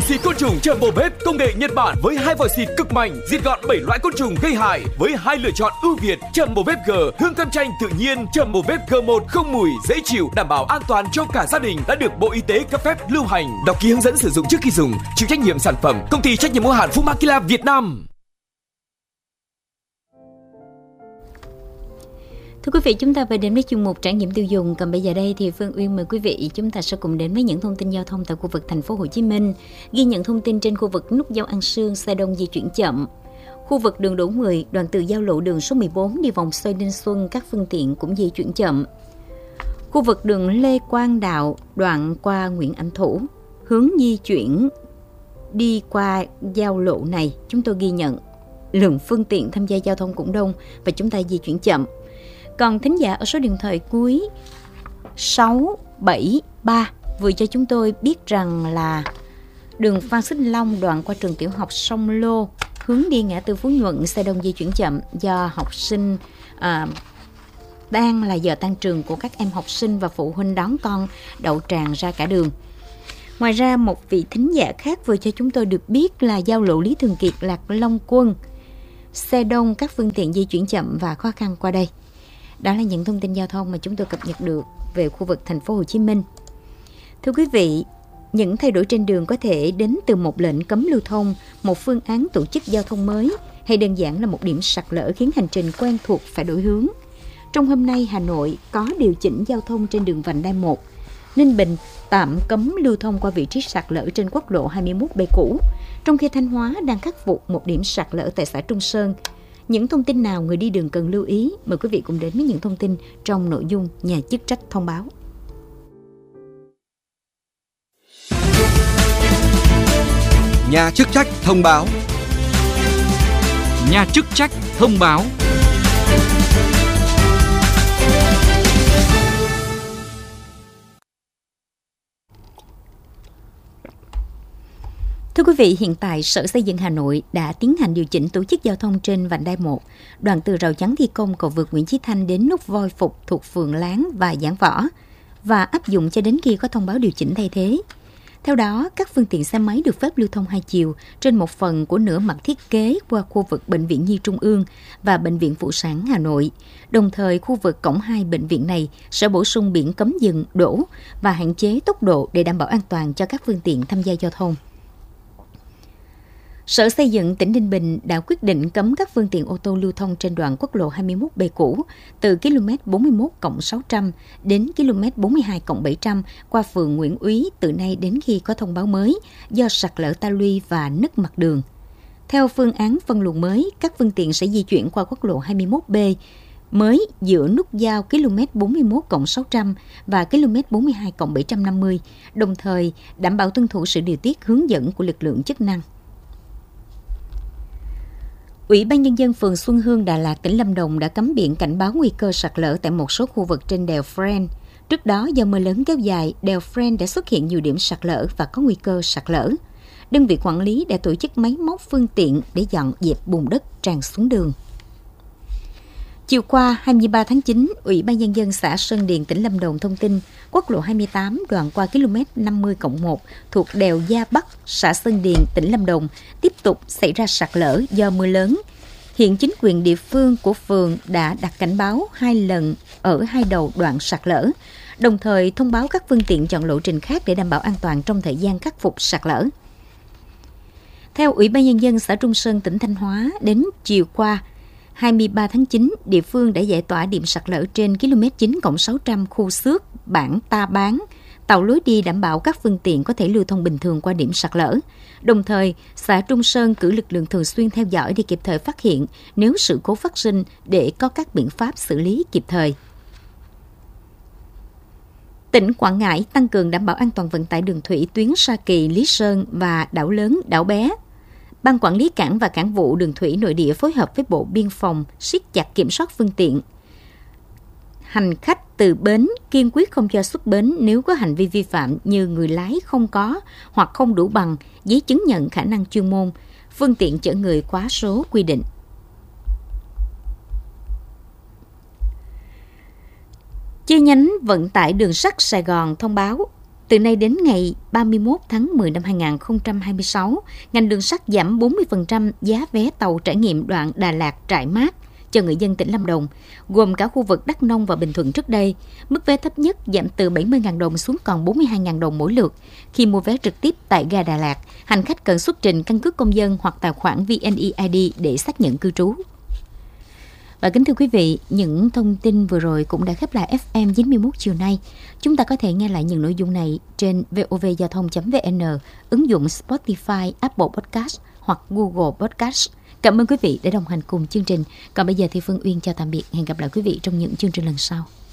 xịt côn trùng Jumbo Bếp công nghệ Nhật Bản với 2 vòi xịt cực mạnh, diệt gọn 7 loại côn trùng gây hại với 2 lựa chọn ưu việt. Jumbo Bếp G hương cam chanh tự nhiên, Jumbo Bếp G1 không mùi, dễ chịu, đảm bảo an toàn cho cả gia đình, đã được Bộ Y tế cấp phép lưu hành. Đọc ký hướng dẫn sử dụng trước khi dùng. Chịu trách nhiệm sản phẩm Công ty trách nhiệm hữu hạn Fumakila Việt Nam. Thưa quý vị, chúng ta vừa đến với chuyên mục trải nghiệm tiêu dùng. Còn bây giờ đây thì Phương Uyên mời quý vị chúng ta sẽ cùng đến với những thông tin giao thông tại khu vực thành phố Hồ Chí Minh. Ghi nhận thông tin trên khu vực nút giao An Sương, xe đông di chuyển chậm. Khu vực đường Đỗ 10, đoạn từ giao lộ đường số 14 đi vòng xoay Đinh Xuân, các phương tiện cũng di chuyển chậm. Khu vực đường Lê Quang Đạo, đoạn qua Nguyễn Ánh Thủ, hướng di chuyển đi qua giao lộ này, chúng tôi ghi nhận lượng phương tiện tham gia giao thông cũng đông và chúng ta di chuyển chậm. Còn thính giả ở số điện thoại cuối 673 vừa cho chúng tôi biết rằng là đường Phan Xích Long đoạn qua trường tiểu học Sông Lô hướng đi ngã tư Phú Nhuận, xe đông di chuyển chậm do học sinh đang là giờ tan trường của các em học sinh và phụ huynh đón con đậu tràn ra cả đường. Ngoài ra, một vị thính giả khác vừa cho chúng tôi được biết là giao lộ Lý Thường Kiệt, Lạc Long Quân, xe đông, các phương tiện di chuyển chậm và khó khăn qua đây. Đó là những thông tin giao thông mà chúng tôi cập nhật được về khu vực thành phố Hồ Chí Minh. Thưa quý vị, những thay đổi trên đường có thể đến từ một lệnh cấm lưu thông, một phương án tổ chức giao thông mới, hay đơn giản là một điểm sạt lở khiến hành trình quen thuộc phải đổi hướng. Trong hôm nay, Hà Nội có điều chỉnh giao thông trên đường vành đai 1. Ninh Bình tạm cấm lưu thông qua vị trí sạt lở trên quốc lộ 21B cũ, trong khi Thanh Hóa đang khắc phục một điểm sạt lở tại xã Trung Sơn. Những thông tin nào người đi đường cần lưu ý? Mời quý vị cùng đến với những thông tin trong nội dung nhà chức trách thông báo. Nhà chức trách thông báo. Nhà chức trách thông báo. Thưa quý vị, hiện tại Sở Xây dựng Hà Nội đã tiến hành điều chỉnh tổ chức giao thông trên vành đai 1, đoạn từ rào chắn thi công cầu vượt Nguyễn Chí Thanh đến nút Voi Phục thuộc phường Láng và Giảng Võ, và áp dụng cho đến khi có thông báo điều chỉnh thay thế. Theo đó, các phương tiện xe máy được phép lưu thông hai chiều trên một phần của nửa mặt thiết kế qua khu vực Bệnh viện Nhi Trung ương và Bệnh viện Phụ sản Hà Nội. Đồng thời, khu vực cổng 2 bệnh viện này sẽ bổ sung biển cấm dừng, đỗ và hạn chế tốc độ để đảm bảo an toàn cho các phương tiện tham gia giao thông. Sở Xây dựng tỉnh Ninh Bình đã quyết định cấm các phương tiện ô tô lưu thông trên đoạn quốc lộ 21B cũ từ km 41+600 đến km 42+700 qua phường Nguyễn Úy từ nay đến khi có thông báo mới do sạt lở ta luy và nứt mặt đường. Theo phương án phân luồng mới, các phương tiện sẽ di chuyển qua quốc lộ 21B mới giữa nút giao km 41+600 và km 42+750, đồng thời đảm bảo tuân thủ sự điều tiết hướng dẫn của lực lượng chức năng. Ủy ban Nhân dân phường Xuân Hương, Đà Lạt, tỉnh Lâm Đồng đã cắm biển cảnh báo nguy cơ sạt lở tại một số khu vực trên đèo Friend. Trước đó, do mưa lớn kéo dài, đèo Friend đã xuất hiện nhiều điểm sạt lở và có nguy cơ sạt lở. Đơn vị quản lý đã tổ chức máy móc phương tiện để dọn dẹp bùn đất tràn xuống đường. Chiều qua, 23 tháng 9, Ủy ban Nhân dân xã Sơn Điền, tỉnh Lâm Đồng thông tin quốc lộ 28 đoạn qua km 50+1 thuộc đèo Gia Bắc, xã Sơn Điền, tỉnh Lâm Đồng tiếp tục xảy ra sạt lở do mưa lớn. Hiện chính quyền địa phương của phường đã đặt cảnh báo 2 lần ở hai đầu đoạn sạt lở, đồng thời thông báo các phương tiện chọn lộ trình khác để đảm bảo an toàn trong thời gian khắc phục sạt lở. Theo Ủy ban Nhân dân xã Trung Sơn, tỉnh Thanh Hóa, đến chiều qua, 23 tháng 9, địa phương đã giải tỏa điểm sạt lở trên km 9+600 khu xước, bản Ta Bán, tạo lối đi đảm bảo các phương tiện có thể lưu thông bình thường qua điểm sạt lở. Đồng thời, xã Trung Sơn cử lực lượng thường xuyên theo dõi để kịp thời phát hiện nếu sự cố phát sinh để có các biện pháp xử lý kịp thời. Tỉnh Quảng Ngãi tăng cường đảm bảo an toàn vận tải đường thủy tuyến Sa Kỳ, Lý Sơn và đảo lớn, đảo bé. Ban quản lý cảng và cảng vụ đường thủy nội địa phối hợp với Bộ Biên phòng siết chặt kiểm soát phương tiện hành khách từ bến, kiên quyết không cho xuất bến nếu có hành vi vi phạm như người lái không có hoặc không đủ bằng giấy chứng nhận khả năng chuyên môn, phương tiện chở người quá số quy định. Chi nhánh vận tải đường sắt Sài Gòn thông báo, Từ nay đến ngày 31 tháng 10 năm 2026, ngành đường sắt giảm 40% giá vé tàu trải nghiệm đoạn Đà Lạt - Trại Mát cho người dân tỉnh Lâm Đồng, gồm cả khu vực Đắk Nông và Bình Thuận trước đây. Mức vé thấp nhất giảm từ 70.000 đồng xuống còn 42.000 đồng mỗi lượt. Khi mua vé trực tiếp tại ga Đà Lạt, hành khách cần xuất trình căn cước công dân hoặc tài khoản VNeID để xác nhận cư trú. Và kính thưa quý vị, những thông tin vừa rồi cũng đã khép lại FM 91 chiều nay. Chúng ta có thể nghe lại những nội dung này trên vovgiao thông.vn, ứng dụng Spotify, Apple Podcast hoặc Google Podcast. Cảm ơn quý vị đã đồng hành cùng chương trình. Còn bây giờ thì Phương Uyên chào tạm biệt. Hẹn gặp lại quý vị trong những chương trình lần sau.